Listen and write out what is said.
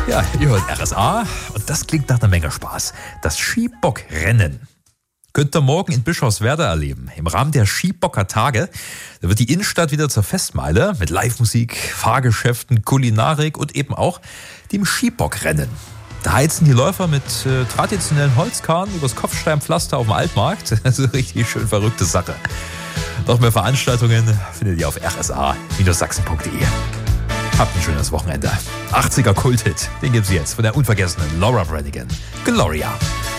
Ja, ihr hört RSA und das klingt nach einer Menge Spaß. Das Skibockrennen könnt ihr morgen in Bischofswerda erleben. Im Rahmen der Skibocker Tage. Da wird die Innenstadt wieder zur Festmeile mit Live-Musik, Fahrgeschäften, Kulinarik und eben auch dem Skibockrennen. Da heizen die Läufer mit traditionellen Holzkarren übers Kopfsteinpflaster auf dem Altmarkt. Also richtig schön verrückte Sache. Noch mehr Veranstaltungen findet ihr auf rsa-sachsen.de. Habt ein schönes Wochenende. 80er Kulthit, den gibt's jetzt von der unvergessenen Laura Branigan. Gloria.